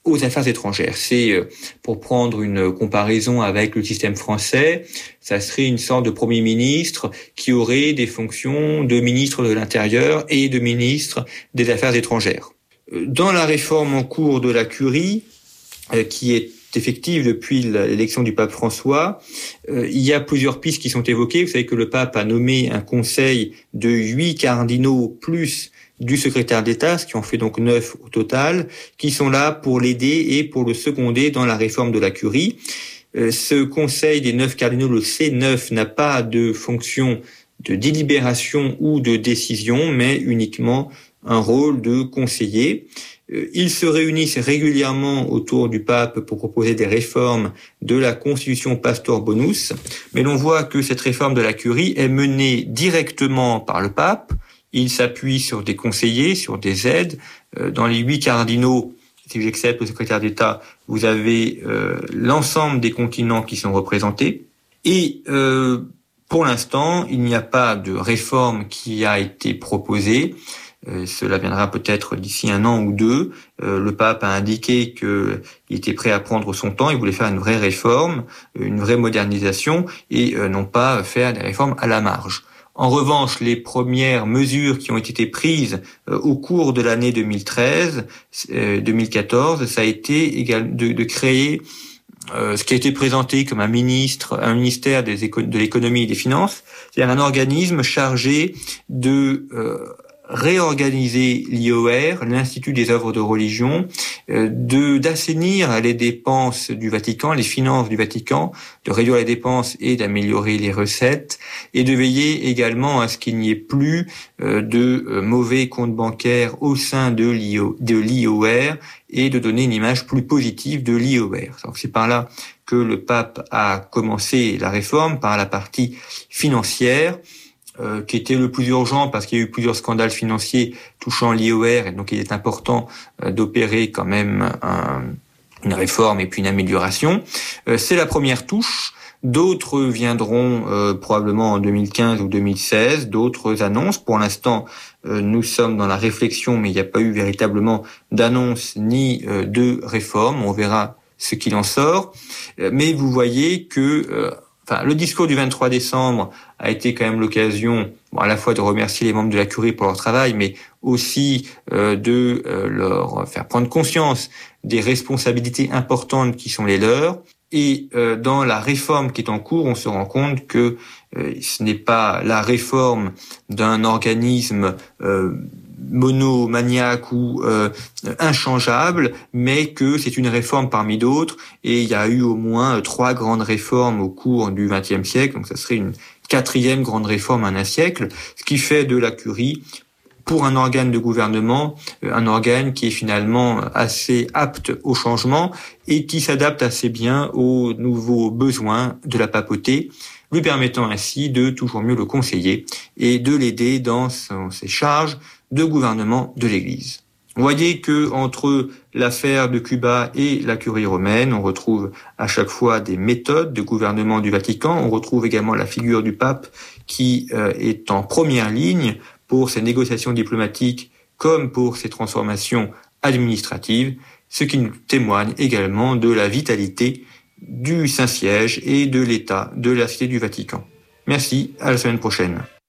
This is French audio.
aux affaires étrangères. C'est, pour prendre une comparaison avec le système français, ça serait une sorte de Premier ministre qui aurait des fonctions de ministre de l'Intérieur et de ministre des Affaires étrangères. Dans la réforme en cours de la Curie, qui est effective depuis l'élection du pape François, il y a plusieurs pistes qui sont évoquées. Vous savez que le pape a nommé un conseil de 8 cardinaux plus du secrétaire d'État, ce qui en fait donc 9 au total, qui sont là pour l'aider et pour le seconder dans la réforme de la Curie. Ce conseil des 9 cardinaux, le C9, n'a pas de fonction de délibération ou de décision, mais uniquement un rôle de conseiller. Ils se réunissent régulièrement autour du pape pour proposer des réformes de la constitution Pastor Bonus, mais l'on voit que cette réforme de la Curie est menée directement par le pape. Il s'appuie sur des conseillers, sur des aides. Dans les 8 cardinaux, si j'accepte le secrétaire d'État, vous avez l'ensemble des continents qui sont représentés. Et pour l'instant, il n'y a pas de réforme qui a été proposée. Cela viendra peut-être d'ici 1 an ou 2. Le pape a indiqué qu'il était prêt à prendre son temps. Il voulait faire une vraie réforme, une vraie modernisation, et non pas faire des réformes à la marge. En revanche, les premières mesures qui ont été prises au cours de l'année 2014, ça a été de créer ce qui a été présenté comme un ministère de l'économie et des finances, c'est-à-dire un organisme chargé de réorganiser l'IOR, l'Institut des œuvres de religion, d'assainir les dépenses du Vatican, les finances du Vatican, de réduire les dépenses et d'améliorer les recettes, et de veiller également à ce qu'il n'y ait plus de mauvais comptes bancaires au sein de l'IOR et de donner une image plus positive de l'IOR. Donc c'est par là que le pape a commencé la réforme, par la partie financière, qui était le plus urgent parce qu'il y a eu plusieurs scandales financiers touchant l'IOR, et donc il est important d'opérer quand même une réforme et puis une amélioration. C'est la première touche. D'autres viendront probablement en 2015 ou 2016, d'autres annonces. Pour l'instant, nous sommes dans la réflexion, mais il n'y a pas eu véritablement d'annonce ni de réforme. On verra ce qu'il en sort. Mais vous voyez que le discours du 23 décembre a été quand même l'occasion, à la fois de remercier les membres de la Curie pour leur travail, mais aussi de leur faire prendre conscience des responsabilités importantes qui sont les leurs. Et dans la réforme qui est en cours, on se rend compte que ce n'est pas la réforme d'un organisme monomaniaque ou inchangeable, mais que c'est une réforme parmi d'autres, et il y a eu au moins 3 grandes réformes au cours du XXe siècle, donc ça serait une 4e grande réforme en un siècle, ce qui fait de la Curie, pour un organe de gouvernement, un organe qui est finalement assez apte au changement et qui s'adapte assez bien aux nouveaux besoins de la papauté, lui permettant ainsi de toujours mieux le conseiller et de l'aider dans ses charges de gouvernement de l'Église. Vous voyez que entre l'affaire de Cuba et la Curie romaine, on retrouve à chaque fois des méthodes de gouvernement du Vatican. On retrouve également la figure du pape qui est en première ligne pour ses négociations diplomatiques comme pour ses transformations administratives, ce qui nous témoigne également de la vitalité du Saint-Siège et de l'État de la Cité du Vatican. Merci, à la semaine prochaine.